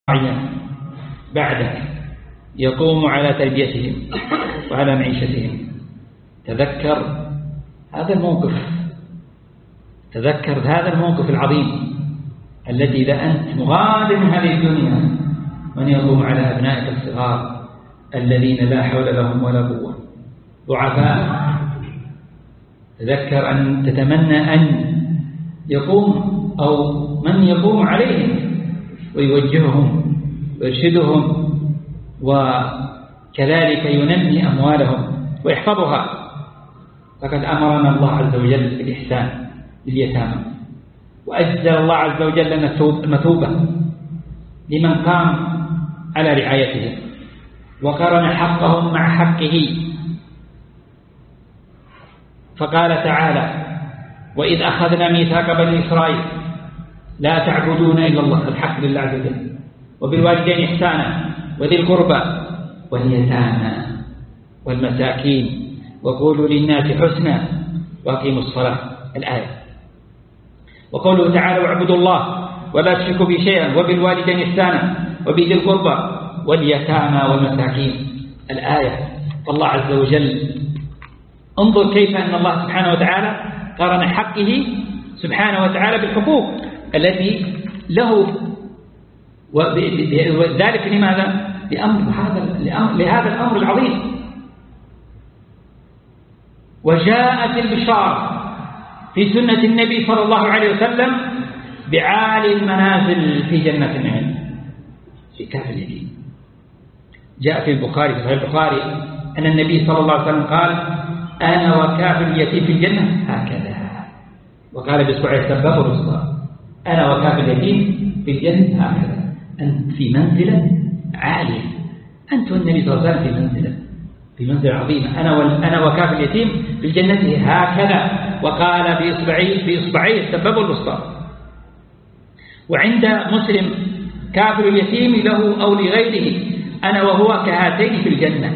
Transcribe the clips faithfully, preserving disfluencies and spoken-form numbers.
بعده يقوم على تربيتهم وعلى معيشتهم. تذكر هذا الموقف، تذكر هذا الموقف العظيم الذي إذا أنت مغادر من هذه الدنيا من يقوم على أبنائك الصغار الذين لا حول لهم ولا قوة ضعفاء. تذكر أن تتمنى أن يقوم أو من يقوم عليهم ويوجههم ويرشدهم وكذلك ينمي أموالهم ويحفظها. فقد أمرنا الله عز وجل بالإحسان لليتامى، وأجزل الله عز وجل لنا المثوبة لمن قام على رعايتهم وقرن حقهم مع حقه. فقال تعالى: وإذ أخذنا ميثاق بني إسرائيل لا تعبدون إلا الله، الحق لله عز وجل، وبالوالدين إحسانا وذي القربى واليتامى والمساكين وقولوا للناس حسنا وأقيموا الصلاة، الآية. وقوله تعالى: واعبدوا الله ولا تشركوا به شيئا وبالوالدين إحسانا وبذي القربى واليتامى والمساكين، الآية. فالله عز وجل انظر كيف أن الله سبحانه وتعالى قارن حقه سبحانه وتعالى بالحقوق التي له، وذلك لماذا؟ لأمر هذا لهذا الأمر العظيم. وجاءت البشارة في سنة النبي صلى الله عليه وسلم بعالي المنازل في جنة النعيم في كاف اليتيم. جاء في البخاري في صحيح البخاري أن النبي صلى الله عليه وسلم قال: أنا وكاف اليتيم في الجنة هكذا، وقال بإصبعه السبابة والوسطى: أنا وكاف اليتيم في الجنة هكذا. أنت في منزلة عالية، أنت والنبي صلى الله عليه وسلم في منزلة في منزلة عظيمة. أنا أنا وكاف اليتيم في الجنة هكذا، وقال بإصبعيه بإصبعيه السبابة والوسطى. وعند مسلم: كافل اليتيم له أو لغيره أنا وهو كهاتين في الجنة،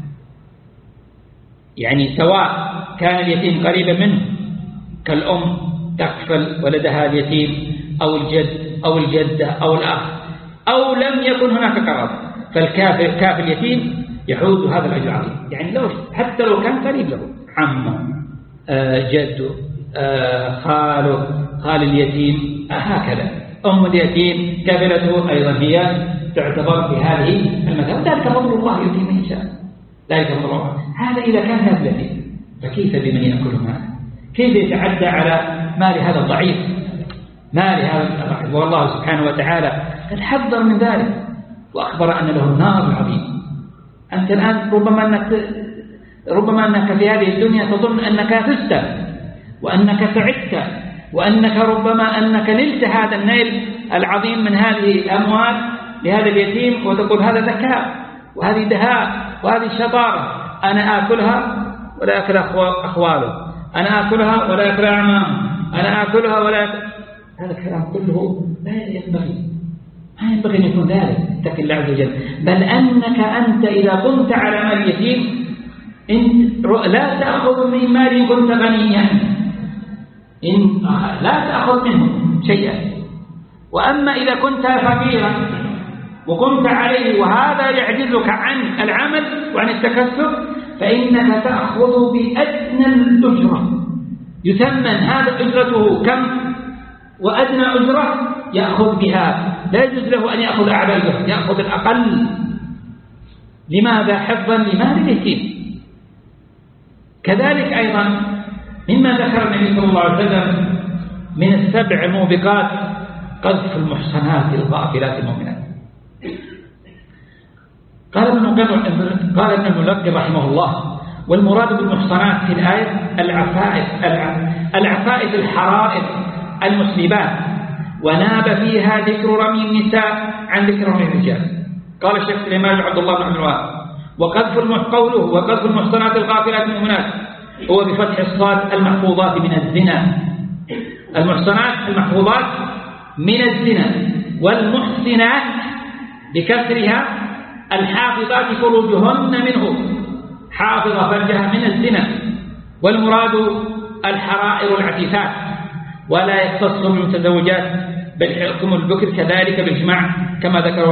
يعني سواء كان اليتيم قريبا منه كالأم تكفل ولدها اليتيم أو الجد أو الجدة أو الأخ، أو لم يكن هناك قرابة، فالكافر كافر اليتيم يحوز هذا الأجر العظيم. يعني لو حتى لو كان قريب له عمه آه جده آه خاله خال اليتيم آه هكذا. أم اليتيم كافلته أيضا هي تعتبر في هذه المثابة. ذلك فضل الله يؤتيه من يشاء، ذلك فضل الله. هذا إذا كان هذا اليتيم، فكيف بمن يأكل ماله؟ كيف يتعدى على مال هذا الضعيف، مال هذا الضعيف؟ والله سبحانه وتعالى قد حذر من ذلك وأخبر أن له النار العظيم. أنت الآن ربما أنك ربما أنك في هذه الدنيا تظن أنك فزت وأنك سعدت وأنك ربما أنك نلت هذا النيل العظيم من هذه الأموال لهذا اليتيم، وتقول هذا ذكاء وهذه دهاء وهذه شطارة، أنا آكلها ولا أكل أخواله، أنا آكلها ولا أكل أعمام، أنا آكلها ولا أكل. هذا الكلام كله لا ينبغي، ما ينبغي أن يكون ذلك. اتق الله عز وجل. بل أنك أنت إذا كنت على مال اليتيم لا تأخذ من مال كنت غنيا، إن لا تأخذ منه شيئا. وأما إذا كنت فقيرا وكنت عليه وهذا يعجزك عن العمل وعن التكسب، فإنك تأخذ بأدنى الأجرة، يثمن هذا أجرته كم، وأدنى أجرة يأخذ بها، لا يجوز له أن يأخذ أعلى أجرة، يأخذ الأقل. لماذا؟ حفظا لمال اليتيم. كذلك أيضا مما ذكر النبي صلى الله عليه وسلم من السبع الموبقات قذف المحصنات الغافلات المؤمنات. قال ابن قال ابن الملقن رحمه الله: والمراد بالمحصنات في الآية العفائف العفائف الحرائر المسلمات، وناب فيها ذكر رمي النساء عن ذكر رمي الرجال. قال الشيخ سليمان بن عبد الله بن عبد الوهاب: وقذف قوله وقذف المحصنات الغافلات المؤمنات هو بفتح الصاد المحفوظات من الزنا. المحصنات المحفوظات من الزنا، والمحسنات بكسرها الحافظات فروجهن منه، حافظة فرجها من الزنا. والمراد الحرائر العفيفات، ولا يختص بالمتزوجات بل يحكم البكر كذلك بالإجماع كما ذكر